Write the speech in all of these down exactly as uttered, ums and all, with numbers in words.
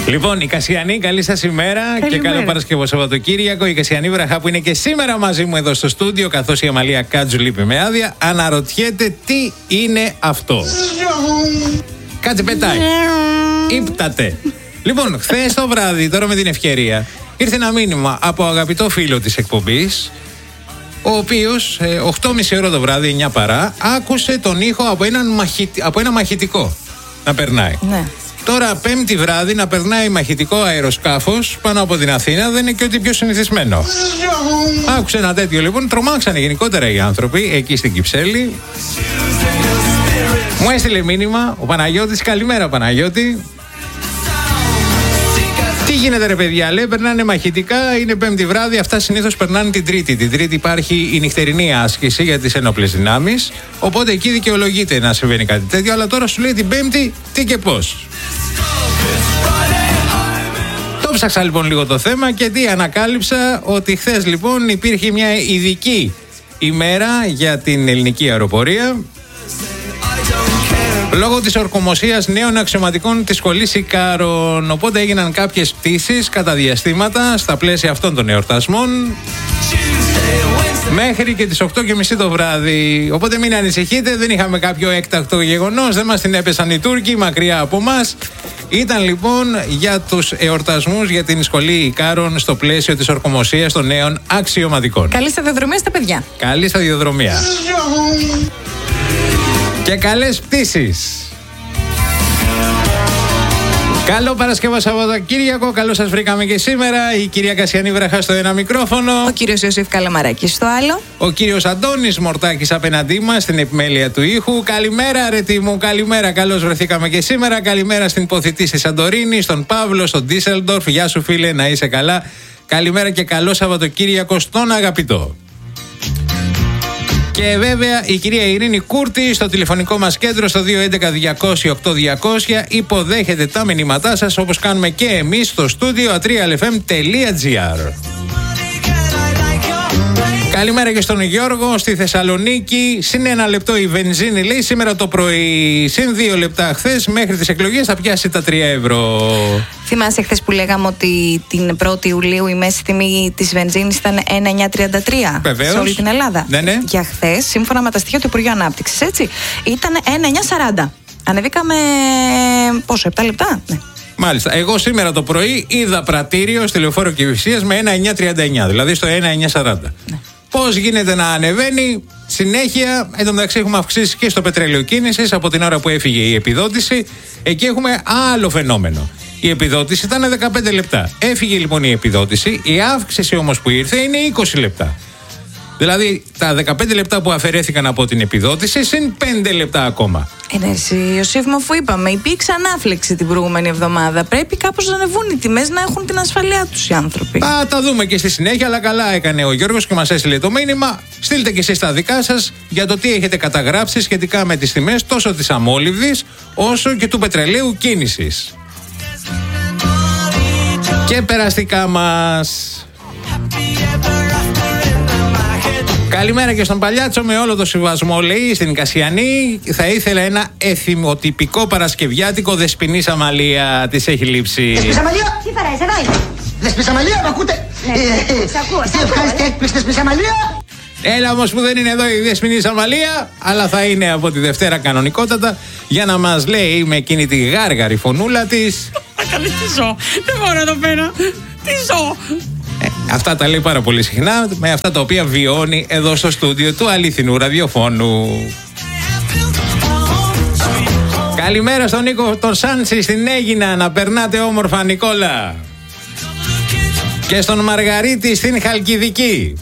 Λοιπόν, η Κασιανή, καλή σας ημέρα. Καλημέρα. Και καλό Παρασκευό Σαββατοκύριακο. Η Κασιανή Βραχά, που είναι και σήμερα μαζί μου εδώ στο στούντιο, καθώς η Αμαλία Κάτζου λείπει με άδεια, αναρωτιέται τι είναι αυτό. Κάτσε, πετάει. Ήπτατε. Λοιπόν, χθες το βράδυ, τώρα με την ευκαιρία, ήρθε ένα μήνυμα από αγαπητό φίλο της εκπομπής, ο οποίος ε, οκτώ και μισή ώρα το βράδυ, εννιά παρά, άκουσε τον ήχο από, έναν μαχη... από ένα μαχητικό να περνάει. Ναι. Τώρα, πέμπτη βράδυ, να περνάει μαχητικό αεροσκάφος πάνω από την Αθήνα δεν είναι και ό,τι πιο συνηθισμένο. Άκουσε ένα τέτοιο λοιπόν, τρομάξανε γενικότερα οι άνθρωποι εκεί στην Κυψέλη. Μου έστειλε μήνυμα ο Παναγιώτης. Καλημέρα, Παναγιώτη. Τι γίνεται, ρε παιδιά, λέει, περνάνε μαχητικά, είναι πέμπτη βράδυ, αυτά συνήθως περνάνε την Τρίτη. Την Τρίτη υπάρχει η νυχτερινή άσκηση για τις ενόπλες δυνάμεις, οπότε εκεί δικαιολογείται να συμβαίνει κάτι τέτοιο, αλλά τώρα σου λέει την Πέμπτη τι και πώς. Το ψάξα λοιπόν λίγο το θέμα και τι ανακάλυψα, ότι χθες λοιπόν υπήρχε μια ειδική ημέρα για την ελληνική αεροπορία, λόγω της ορκομοσίας νέων αξιωματικών της σχολής Ικάρων. Οπότε έγιναν κάποιες πτήσεις κατά διαστήματα στα πλαίσια αυτών των εορτασμών μέχρι και τις οκτώ και μισή το βράδυ. Οπότε μην ανησυχείτε, δεν είχαμε κάποιο έκτακτο γεγονός, δεν μας την έπεσαν οι Τούρκοι μακριά από μας. Ήταν λοιπόν για τους εορτασμούς για την σχολή Ικάρων στο πλαίσιο της ορκομοσίας των νέων αξιωματικών. Καλή σταδιοδρομία στα παιδιά. Καλή σταδιοδρομία. Και καλές πτήσεις. Καλό Παρασκευό Σαββατοκύριακο, καλώς σας βρήκαμε και σήμερα. Η κυρία Κασιανή Βραχά στο ένα μικρόφωνο. Ο κύριος Ιωσήφ Καλαμαράκης στο άλλο. Ο κύριος Αντώνης Μορτάκης απέναντί μας στην επιμέλεια του ήχου. Καλημέρα, αρετή μου, καλημέρα. Καλώς βρεθήκαμε και σήμερα. Καλημέρα στην Ποθητή στη Σαντορίνη, στον Παύλο, στον Ντίσελντορφ. Γεια σου, φίλε, να είσαι καλά. Καλημέρα και καλό Σαββατοκύριακο στον αγαπητό. Και βέβαια η κυρία Ειρήνη Κούρτη στο τηλεφωνικό μας κέντρο στο δύο έντεκα διακόσια οκτώ διακόσια υποδέχεται τα μηνύματά σας, όπως κάνουμε και εμείς στο στούντιο ατρία ελ εφ εμ τελεία τζι άρ. Καλημέρα και στον Γιώργο στη Θεσσαλονίκη. Συν ένα λεπτό η βενζίνη, λέει, σήμερα το πρωί. Συν δύο λεπτά χθες, μέχρι τις εκλογές θα πιάσει τα τρία ευρώ. Θυμάσαι χθες που λέγαμε ότι την πρώτη Ιουλίου η μέση τιμή της βενζίνης ήταν ένα κόμμα εννιακόσια τριάντα τρία σε όλη την Ελλάδα. Ναι, ναι. Για χθες, σύμφωνα με τα στοιχεία του Υπουργείου Ανάπτυξης, έτσι, ήταν ένα κόμμα εννιακόσια σαράντα. Ανεβήκαμε πόσο, επτά λεπτά. Ναι. Μάλιστα. Εγώ σήμερα το πρωί είδα πρατήριο στη Λεωφόρο Κηφισίας με ένα κόμμα εννιακόσια τριάντα εννιά, δηλαδή στο ένα κόμμα εννιακόσια σαράντα. Ναι. Πώς γίνεται να ανεβαίνει συνέχεια? Εν τω μεταξύ έχουμε αυξήσει και στο πετρέλαιο κίνησης από την ώρα που έφυγε η επιδότηση. Εκεί έχουμε άλλο φαινόμενο. Η επιδότηση ήταν δεκαπέντε λεπτά. Έφυγε λοιπόν η επιδότηση. Η αύξηση όμως που ήρθε είναι είκοσι λεπτά. Δηλαδή τα δεκαπέντε λεπτά που αφαιρέθηκαν από την επιδότηση συν πέντε λεπτά ακόμα. Ε, ναι, εσύ, Ιωσήφ, μου αφού είπαμε, υπήρξε ανάφλεξη την προηγούμενη εβδομάδα. Πρέπει κάπως να ανεβούν οι τιμές, να έχουν την ασφαλεία τους οι άνθρωποι. Θα τα δούμε και στη συνέχεια, αλλά καλά έκανε ο Γιώργος και μας έστειλε το μήνυμα. Στείλτε και εσείς τα δικά σας για το τι έχετε καταγράψει σχετικά με τις τιμές τόσο της αμόλυβδης όσο και του πετρελαίου κίνησης. Και περαστικά μας. Καλημέρα και στον Παλιάτσο, με όλο το συμβασμό, λέει, στην Κασιανή. Θα ήθελα ένα εθιμοτυπικό παρασκευιάτικο Δεσποινής Αμαλία. Της έχει λείψει. Δεσποινής Αμαλία! Τι φοράς, εδώ είναι. Δεσποινής Αμαλία, μ' ακούτε? Ναι, σ' ακούω, σ' ακούω. Ευχαριστή έκπληξη, Δεσποινής Αμαλία. Έλα όμως που δεν είναι εδώ η Δεσποινής Αμαλία, αλλά θα είναι από τη Δευτέρα κανονικότατα για να μας λέει με εκείνη τη γάργαρη φωνούλα της. Καλή, τι ζω. Δεν μπορώ εδώ πέρα. Τι ζω. Ε, αυτά τα λέει πάρα πολύ συχνά, με αυτά τα οποία βιώνει εδώ στο στούντιο του αληθινού ραδιοφώνου. Καλημέρα στον Νίκο τον Σάντσι στην Αίγινα, να περνάτε όμορφα, Νικόλα. Και στον Μαργαρίτη στην Χαλκιδική.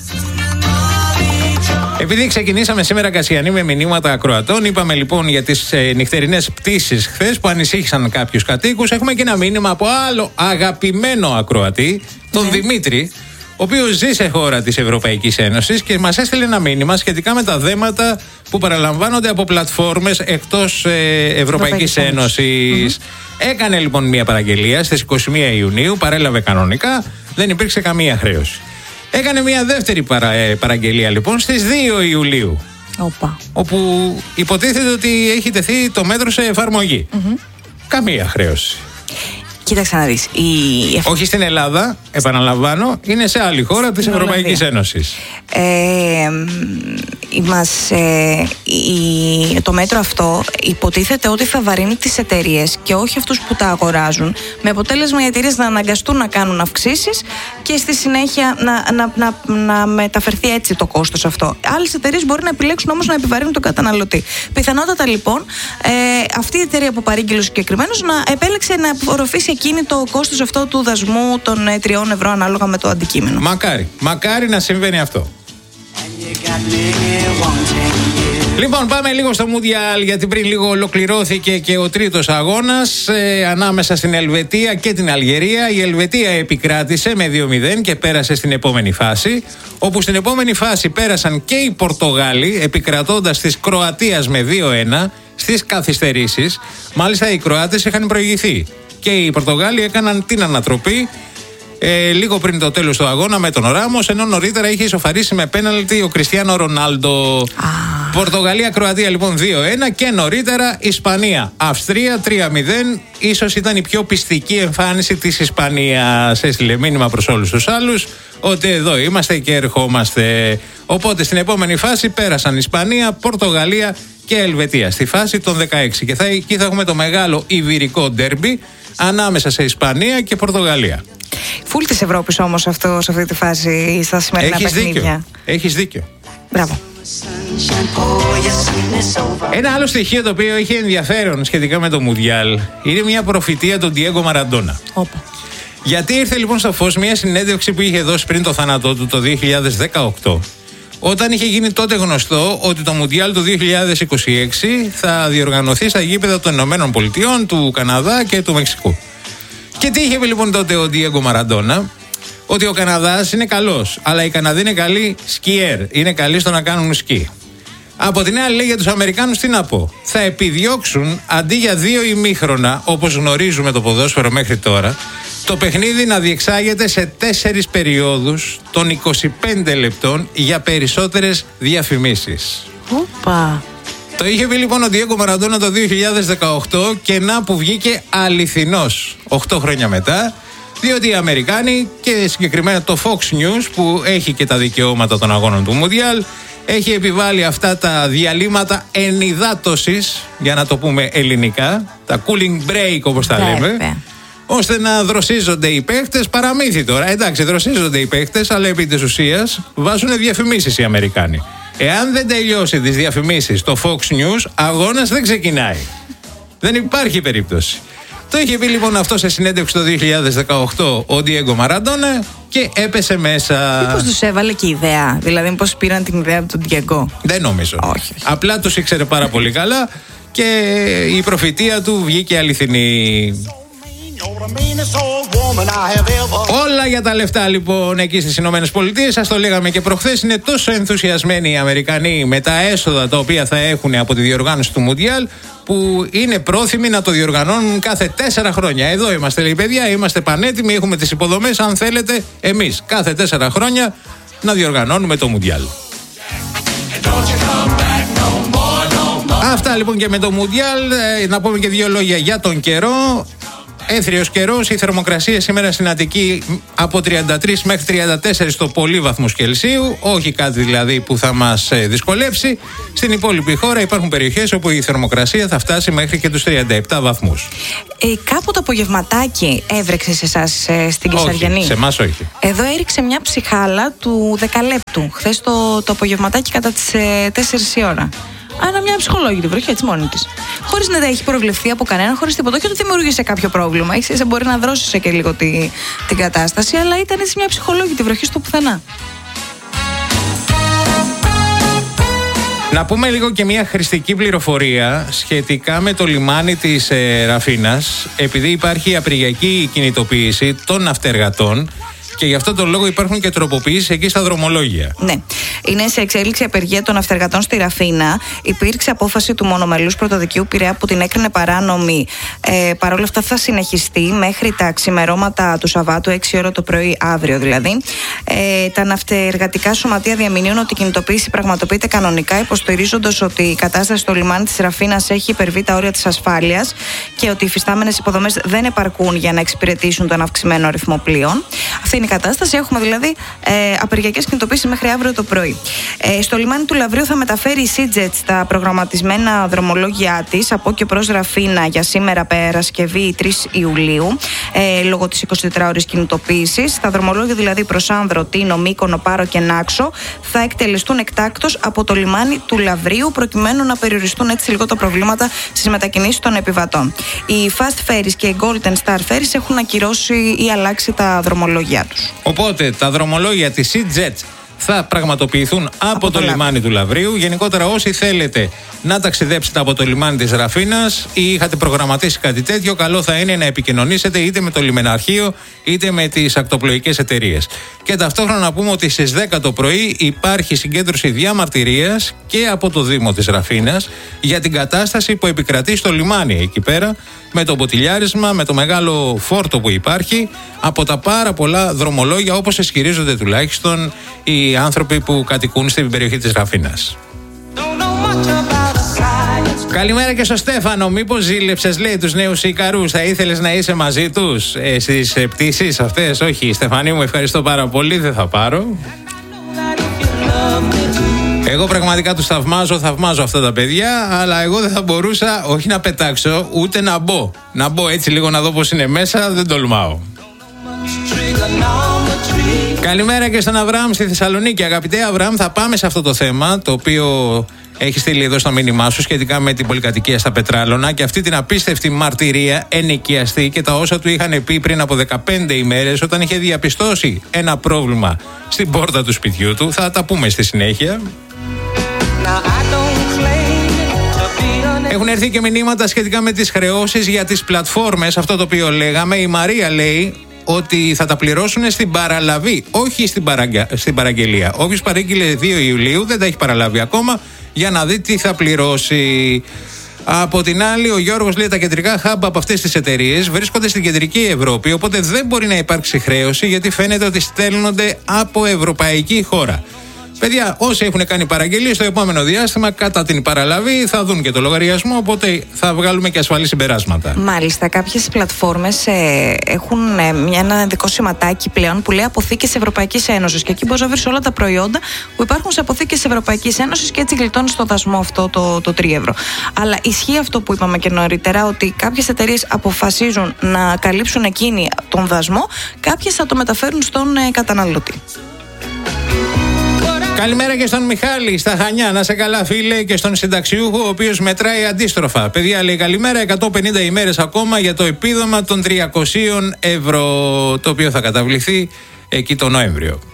Επειδή ξεκινήσαμε σήμερα, Κασιανή, με μηνύματα ακροατών, είπαμε λοιπόν για τις ε, νυχτερινές πτήσεις χθες που ανησύχησαν κάποιους κατοίκους. Έχουμε και ένα μήνυμα από άλλο αγαπημένο ακροατή, τον ναι. Δημήτρη, ο οποίος ζει σε χώρα της Ευρωπαϊκής Ένωσης και μας έστειλε ένα μήνυμα σχετικά με τα δέματα που παραλαμβάνονται από πλατφόρμες εκτός ε, Ευρωπαϊκής Ένωσης. Mm-hmm. Έκανε λοιπόν μια παραγγελία στις είκοσι μία Ιουνίου, παρέλαβε κανονικά, δεν υπήρξε καμία χρέωση. Έκανε μια δεύτερη παρα, ε, παραγγελία λοιπόν στις δύο Ιουλίου. Οπα. Όπου υποτίθεται ότι έχει τεθεί το μέτρο σε εφαρμογή. Mm-hmm. Καμία χρέωση. Κοίταξε να δεις. Η... Όχι στην Ελλάδα, επαναλαμβάνω, είναι σε άλλη χώρα της Ευρωπαϊκής Ένωσης. Ε, μας, ε, η, το μέτρο αυτό υποτίθεται ότι θα βαρύνει τις εταιρείες και όχι αυτούς που τα αγοράζουν, με αποτέλεσμα οι εταιρείες να αναγκαστούν να κάνουν αυξήσεις και στη συνέχεια να, να, να, να μεταφερθεί έτσι το κόστος αυτό. Άλλες εταιρείες μπορεί να επιλέξουν όμως να επιβαρύνουν τον καταναλωτή. Πιθανότατα λοιπόν ε, αυτή η εταιρεία που παρήγγειλε συγκεκριμένως να επέλεξε να απορροφήσει εκείνη το κόστος αυτό του δασμού των ε, τριών ευρώ ανάλογα με το αντικείμενο. Μακάρι, μακάρι να συμβαίνει αυτό. Λοιπόν, πάμε λίγο στο Μουντιάλ, γιατί πριν λίγο ολοκληρώθηκε και ο τρίτος αγώνας ε, ανάμεσα στην Ελβετία και την Αλγερία. Η Ελβετία επικράτησε με δύο μηδέν και πέρασε στην επόμενη φάση, όπου στην επόμενη φάση πέρασαν και οι Πορτογάλοι, επικρατώντας της Κροατίας με δύο ένα στις καθυστερήσεις. Μάλιστα οι Κροάτες είχαν προηγηθεί και οι Πορτογάλοι έκαναν την ανατροπή Ε, λίγο πριν το τέλος του αγώνα με τον Ράμος, ενώ νωρίτερα είχε ισοφαρίσει με πέναλτι ο Κριστιάνο Ρονάλντο. Ah. Πορτογαλία-Κροατία λοιπόν δύο ένα και νωρίτερα Ισπανία-Αυστρία τρία μηδέν. Ίσως ήταν η πιο πιστική εμφάνιση της Ισπανίας. Έστειλε μήνυμα προς όλους τους άλλους ότι εδώ είμαστε και ερχόμαστε. Οπότε στην επόμενη φάση πέρασαν Ισπανία, Πορτογαλία και Ελβετία. Στη φάση των δεκαέξι. Και θα, εκεί θα έχουμε το μεγάλο ιβηρικό ντέρμπι ανάμεσα σε Ισπανία και Πορτογαλία. Φουλ της Ευρώπης όμως αυτό, σε αυτή τη φάση στα σημερινά Έχεις παιχνίδια. Δίκιο. Έχεις δίκιο. Μπράβο. Ένα άλλο στοιχείο το οποίο έχει ενδιαφέρον σχετικά με το Μουντιάλ είναι μια προφητεία του Ντιέγκο Μαραντόνα. Όπα. Γιατί ήρθε λοιπόν στο φως μια συνέντευξη που είχε δώσει πριν το θάνατό του το δύο χιλιάδες δεκαοκτώ, όταν είχε γίνει τότε γνωστό ότι το Μουντιάλ του δύο χιλιάδες είκοσι έξι θα διοργανωθεί στα γήπεδα των Ηνωμένων Πολιτειών, του Καναδά και του Μεξικού. Και τι είχε πει λοιπόν τότε ο Ντιέγκο Μαραντόνα? Ότι ο Καναδάς είναι καλός, αλλά οι Καναδοί είναι καλοί σκιέρ, είναι καλοί στο να κάνουν σκι. Από την άλλη, λέει, για τους Αμερικάνους τι να πω? Θα επιδιώξουν αντί για δύο ημίχρονα, όπως γνωρίζουμε το ποδόσφαιρο μέχρι τώρα, το παιχνίδι να διεξάγεται σε τέσσερις περιόδους των είκοσι πέντε λεπτών για περισσότερες διαφημίσεις. Οπα. Το είχε πει λοιπόν ο Ντιέγκο Μαραντόνα το δύο χιλιάδες δεκαοκτώ και να που βγήκε αληθινός οκτώ χρόνια μετά, διότι οι Αμερικάνοι και συγκεκριμένα το Fox News, που έχει και τα δικαιώματα των αγώνων του Μουντιάλ, έχει επιβάλει αυτά τα διαλύματα ενυδάτωσης, για να το πούμε ελληνικά, τα cooling break όπως τα λέμε, ώστε να δροσίζονται οι παίχτες. Παραμύθι τώρα, εντάξει, δροσίζονται οι παίχτες, αλλά επί της ουσίας βάζουν διαφημίσεις οι Αμερικάνοι. Εάν δεν τελειώσει τις διαφημίσεις το Fox News, αγώνας δεν ξεκινάει. Δεν υπάρχει περίπτωση. Το είχε πει λοιπόν αυτό σε συνέντευξη το δύο χιλιάδες δεκαοκτώ ο Ντιέγκο Μαραντόνα και έπεσε μέσα. Μήπως τους έβαλε και ιδέα? Δηλαδή μήπως πήραν την ιδέα από τον Ντιέγκο? Δεν νομίζω. Όχι. Απλά τους ήξερε πάρα πολύ καλά και η προφητεία του βγήκε αληθινή. Όλα για τα λεφτά λοιπόν εκεί στις Ηνωμένες Πολιτείες. Σας το λέγαμε και προχθές. Είναι τόσο ενθουσιασμένοι οι Αμερικανοί με τα έσοδα τα οποία θα έχουν από τη διοργάνωση του Μουντιάλ, που είναι πρόθυμοι να το διοργανώνουν κάθε τέσσερα χρόνια. Εδώ είμαστε, λέει, παιδιά, είμαστε πανέτοιμοι, έχουμε τις υποδομές. Αν θέλετε, εμείς κάθε τέσσερα χρόνια να διοργανώνουμε το Μουντιάλ. Αυτά λοιπόν και με το Μουντιάλ. Να πούμε και δύο λόγια για τον καιρό. Έθριος καιρός, η θερμοκρασία σήμερα στην Αττική από τριάντα τρεις μέχρι τριάντα τέσσερα το πολύ βαθμούς Κελσίου, όχι κάτι δηλαδή που θα μας δυσκολέψει. Στην υπόλοιπη χώρα υπάρχουν περιοχές όπου η θερμοκρασία θα φτάσει μέχρι και τους τριάντα επτά βαθμούς. Ε, κάπου το απογευματάκι έβρεξε σε εσάς ε, στην Κεσαριανή? Όχι, σε εμάς όχι. Εδώ έριξε μια ψυχάλα του δεκαλέπτου χθες το, το απογευματάκι κατά τις ε, τέσσερις η ώρα. Άρα μια ψυχολόγητη βροχή έτσι μόνη της. Χωρίς να έχει προβλεφθεί από κανέναν, χωρίς τίποτα. Όχι ότι δημιούργησε κάποιο πρόβλημα. Ίσως μπορεί να δρόσισε και λίγο τη, την κατάσταση, αλλά ήταν έτσι μια ψυχολόγητη βροχή στο πουθενά. Να πούμε λίγο και μια χρηστική πληροφορία σχετικά με το λιμάνι της ε, Ραφίνας. Επειδή υπάρχει απριγιακή κινητοποίηση των ναυτεργατών, Και γι' αυτό τον λόγο υπάρχουν και τροποποιήσεις εκεί στα δρομολόγια. Ναι. Είναι σε εξέλιξη απεργία των ναυτεργατών στη Ραφίνα. Υπήρξε απόφαση του μονομελούς πρωτοδικείου Πειραιά που την έκρινε παράνομη. Ε, Παρ' όλα αυτά θα συνεχιστεί μέχρι τα ξημερώματα του Σαββάτου, έξι ώρα το πρωί, αύριο δηλαδή. Ε, τα ναυτεργατικά σωματεία διαμηνύουν ότι η κινητοποίηση πραγματοποιείται κανονικά, υποστηρίζοντας ότι η κατάσταση στο λιμάνι της Ραφίνας έχει υπερβεί τα όρια της ασφάλειας και ότι οι υφιστάμενες υποδομές δεν επαρκούν για να εξυπηρετήσουν τον αυξημένο αριθμό πλοίων. Αυτή είναι η κατάσταση. Έχουμε δηλαδή ε, απεργιακές κινητοποίησεις μέχρι αύριο το πρωί. Ε, στο λιμάνι του Λαβρίου θα μεταφέρει η SeaJet τα προγραμματισμένα δρομολόγια της από και προς Ραφίνα για σήμερα Παρασκευή τρεις Ιουλίου, ε, λόγω της εικοσιτετράωρης κινητοποίησης. Τα δρομολόγια δηλαδή προς Άνδρο, Τίνο, Μύκονο, Πάρο και Νάξο θα εκτελεστούν εκτάκτως από το λιμάνι του Λαβρίου, προκειμένου να περιοριστούν έτσι λίγο τα προβλήματα στις μετακινήσεις των επιβατών. Οι Fast Ferries και οι Golden Star Ferries έχουν ακυρώσει ή αλλάξει τα δρομολόγια τους. Οπότε τα δρομολόγια της SeaJet θα πραγματοποιηθούν από, από το, το λιμάνι του Λαβρίου. Γενικότερα, όσοι θέλετε να ταξιδέψετε από το λιμάνι της Ραφίνας ή είχατε προγραμματίσει κάτι τέτοιο, καλό θα είναι να επικοινωνήσετε είτε με το λιμεναρχείο είτε με τις ακτοπλοϊκές εταιρείες. Και ταυτόχρονα να πούμε ότι στις δέκα το πρωί υπάρχει συγκέντρωση διαμαρτυρίας και από το Δήμο της Ραφίνας για την κατάσταση που επικρατεί στο λιμάνι εκεί πέρα, με το μποτιλιάρισμα, με το μεγάλο φόρτο που υπάρχει από τα πάρα πολλά δρομολόγια, όπως ισχυρίζονται τουλάχιστον οι άνθρωποι που κατοικούν στην περιοχή της Ραφίνας. Καλημέρα και στο Στέφανο. Μήπως ζήλεψες, λέει, τους νέους Ικαρούς? Θα ήθελες να είσαι μαζί τους ε, στις ε, πτήσεις αυτές? Όχι, Στεφανή μου, ευχαριστώ πάρα πολύ. Δεν θα πάρω. Εγώ πραγματικά τους θαυμάζω, θαυμάζω αυτά τα παιδιά, αλλά εγώ δεν θα μπορούσα όχι να πετάξω, ούτε να μπω. Να μπω έτσι λίγο να δω πώς είναι μέσα, δεν τολμάω. Καλημέρα και στον Αβραάμ στη Θεσσαλονίκη. Αγαπητέ Αβραάμ, θα πάμε σε αυτό το θέμα το οποίο έχει στείλει εδώ στο μήνυμά σου σχετικά με την πολυκατοικία στα Πετράλωνα και αυτή την απίστευτη μαρτυρία ενοικιαστή και τα όσα του είχαν πει πριν από δεκαπέντε ημέρες όταν είχε διαπιστώσει ένα πρόβλημα στην πόρτα του σπιτιού του. Θα τα πούμε στη συνέχεια. Έχουν έρθει και μηνύματα σχετικά με τις χρεώσεις για τις πλατφόρμες, αυτό το οποίο λέγαμε. Η Μαρία λέει ότι θα τα πληρώσουν στην παραλαβή, όχι στην, παραγγε... στην παραγγελία. Όποιος παρήγγειλε δύο Ιουλίου δεν τα έχει παραλάβει ακόμα, για να δει τι θα πληρώσει. Από την άλλη, ο Γιώργος λέει: τα κεντρικά hub από αυτές τις εταιρείες βρίσκονται στην κεντρική Ευρώπη, οπότε δεν μπορεί να υπάρξει χρέωση, γιατί φαίνεται ότι στέλνονται από ευρωπαϊκή χώρα. Παιδιά, όσοι έχουν κάνει παραγγελίες στο επόμενο διάστημα, κατά την παραλαβή θα δουν και το λογαριασμό, οπότε θα βγάλουμε και ασφαλή συμπεράσματα. Μάλιστα, κάποιες πλατφόρμες ε, έχουν ε, μια, ένα ειδικό σηματάκι πλέον που λέει αποθήκες Ευρωπαϊκής Ένωσης. Και εκεί μπορείς να βρεις όλα τα προϊόντα που υπάρχουν σε αποθήκες Ευρωπαϊκής Ένωσης και έτσι γλιτώνεις το δασμό αυτό το, το τρία ευρώ. Αλλά ισχύει αυτό που είπαμε και νωρίτερα, ότι κάποιες εταιρείες αποφασίζουν να καλύψουν εκείνη τον δασμό, κάποιες θα το μεταφέρουν στον ε, καταναλωτή. Καλημέρα και στον Μιχάλη στα Χανιά. Να σε καλά, φίλε, και στον συνταξιούχο, ο οποίος μετράει αντίστροφα. Παιδιά, λέει καλημέρα. εκατόν πενήντα ημέρες ακόμα για το επίδομα των τριακόσια ευρώ, το οποίο θα καταβληθεί εκεί το Νοέμβριο.